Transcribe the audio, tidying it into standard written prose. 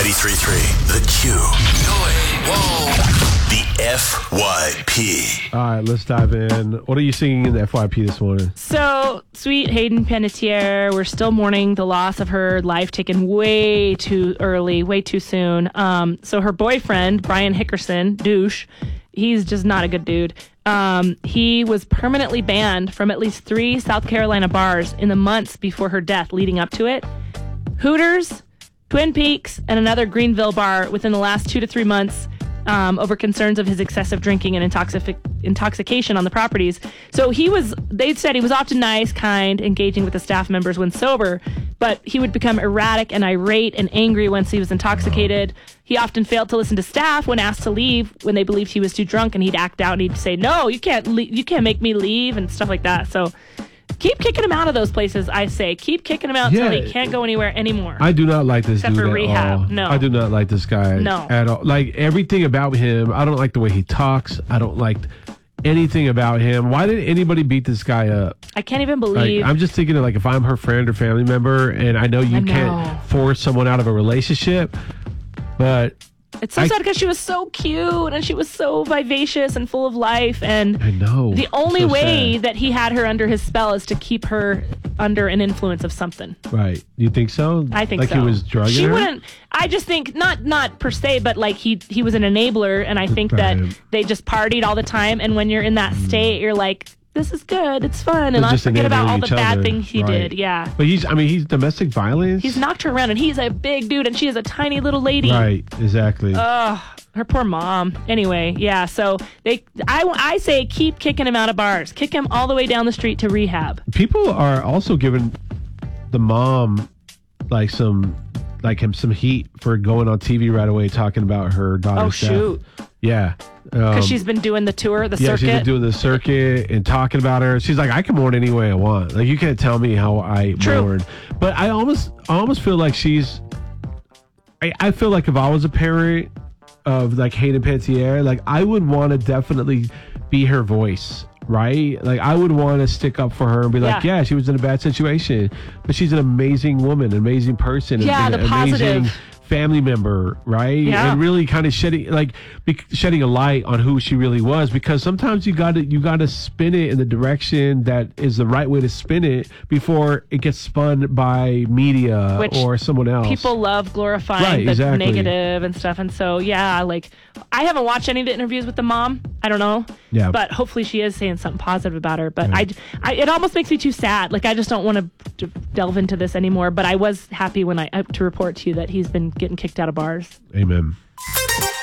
93.3 The Q. The FYP. All right, let's dive in. What are you singing in the FYP this morning? So, sweet Hayden Panettiere, we're still mourning the loss of her life taken way too early, way too soon. So her boyfriend, Brian Hickerson, douche, he's just not a good dude. He was permanently banned from at least 3 South Carolina bars in the months before her death leading up to it. Hooters, Twin Peaks, and another Greenville bar within the last 2 to 3 months over concerns of his excessive drinking and intoxication on the properties. So they said he was often nice, kind, engaging with the staff members when sober, but he would become erratic and irate and angry once he was intoxicated. He often failed to listen to staff when asked to leave when they believed he was too drunk, and he'd act out and he'd say, "No, you can't make me leave," and stuff like that. So keep kicking him out of those places, I say. Keep kicking him out until he can't go anywhere anymore. I do not like this Except dude for at rehab. all. No. I do not like this guy at all. Like, everything about him, I don't like the way he talks. I don't like anything about him. Why did anybody beat this guy up? I can't even believe. I'm just thinking of, like, if I'm her friend or family member, and I know you can't force someone out of a relationship, but it's so sad because she was so cute and she was so vivacious and full of life. And I know. The only way that he had her under his spell is to keep her under an influence of something. Right. You think so? I think so. Like he was drugging her? She wouldn't. I just think not per se, but like he was an enabler, and I think that they just partied all the time. And when you're in that state, you're like, this is good, it's fun, and let's forget about all the bad things he did. Yeah. But he's domestic violence. He's knocked her around, and he's a big dude, and she is a tiny little lady. Right, exactly. Ugh, her poor mom. Anyway, yeah, so I say keep kicking him out of bars. Kick him all the way down the street to rehab. People are also giving the mom some heat for going on TV right away talking about her daughter's death. Shoot. Yeah. Because she's been doing the tour, the circuit. Yeah, she's been doing the circuit and talking about her. She's like, I can mourn any way I want. Like, you can't tell me how I mourn. But I almost feel like I feel like if I was a parent of, like, Hayden Panettiere, like, I would want to definitely be her voice, right? Like, I would want to stick up for her and be like, yeah, she was in a bad situation, but she's an amazing woman, an amazing person, the amazing positive family member, right? Yeah. And really kind of shedding a light on who she really was, because sometimes you gotta spin it in the direction that is the right way to spin it before it gets spun by media or someone else. People love glorifying the negative and stuff, and so like, I haven't watched any of the interviews with the mom. I don't know. Yeah. But hopefully she is saying something positive about her. But it almost makes me too sad. Like, I just don't want to delve into this anymore. But I was happy when to report to you that he's been getting kicked out of bars. Amen.